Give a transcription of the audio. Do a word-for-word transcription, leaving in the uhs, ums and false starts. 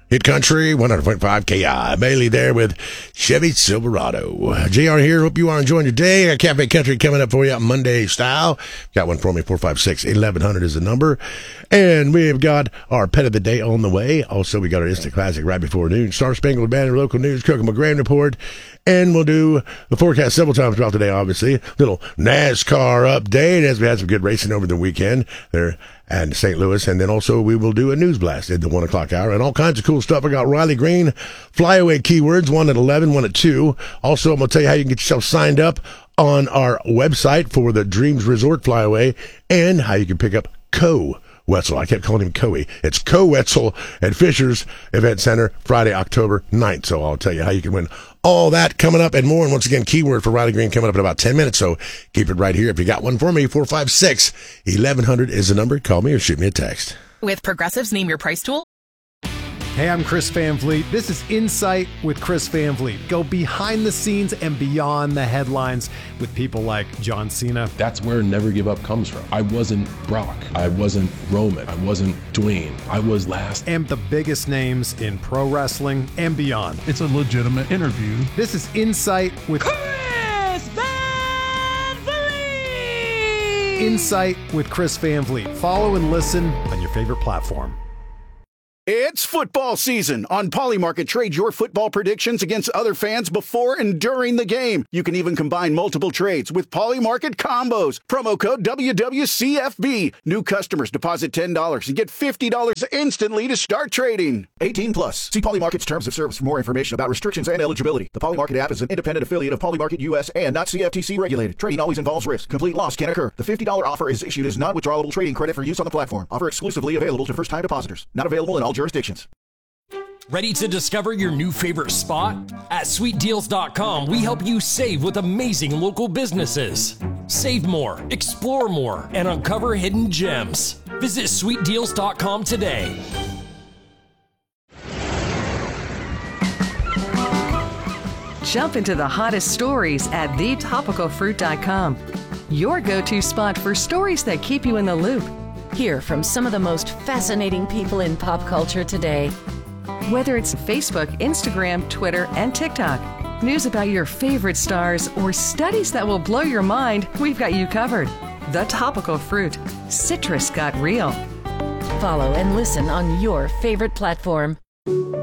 Hit Country, one hundred point five K I. Bailey there with Chevy Silverado. J R here. Hope you are enjoying your day. I got Cafe Country coming up for you Monday style. Got one for me, four five six, eleven hundred is the number. And we've got our pet of the day on the way. Also, we got our Instant Classic right before noon. Star Spangled Banner, local news, Kokomo Grand Report. And we'll do the forecast several times throughout the day, obviously. Little NASCAR update as we had some good racing over the weekend there and Saint Louis, and then also we will do a news blast at the one o'clock hour and all kinds of cool stuff. I got Riley Green flyaway keywords, one at eleven, one at two. Also, I'm going to tell you how you can get yourself signed up on our website for the Dreams Resort flyaway and how you can pick up Co Wetzel. I kept calling him Coey. It's Co Wetzel at Fisher's Event Center Friday, October ninth. So I'll tell you how you can win all that coming up and more. And once again, keyword for Riley Green coming up in about ten minutes. So keep it right here. If you got one for me, four five six, eleven hundred is the number. Call me or shoot me a text. With Progressive's Name Your Price tool. Hey, I'm Chris Van Vliet. This is Insight with Chris Van Vliet. Go behind the scenes and beyond the headlines with people like John Cena. That's where Never Give Up comes from. I wasn't Brock. I wasn't Roman. I wasn't Dwayne. I was last. And the biggest names in pro wrestling and beyond. It's a legitimate interview. This is Insight with Chris Van Vliet. Insight with Chris Van Vliet. Follow and listen on your favorite platform. It's football season. On Polymarket, trade your football predictions against other fans before and during the game. You can even combine multiple trades with Polymarket combos. Promo code W W C F B. New customers deposit ten dollars and get fifty dollars instantly to start trading. eighteen plus. See Polymarket's terms of service for more information about restrictions and eligibility. The Polymarket app is an independent affiliate of Polymarket U S and not C F T C regulated. Trading always involves risk. Complete loss can occur. The fifty dollars offer is issued as non-withdrawable trading credit for use on the platform. Offer exclusively available to first-time depositors. Not available in all jurisdictions. Ready to discover your new favorite spot? At sweet deals dot com, we help you save with amazing local businesses. Save more, explore more, and uncover hidden gems. Visit sweet deals dot com today. Jump into the hottest stories at the topical fruit dot com. Your go-to spot for stories that keep you in the loop. Hear from some of the most fascinating people in pop culture today. Whether it's Facebook, Instagram, Twitter, and TikTok, news about your favorite stars, or studies that will blow your mind, we've got you covered. The Topical Fruit. Citrus got real. Follow and listen on your favorite platform.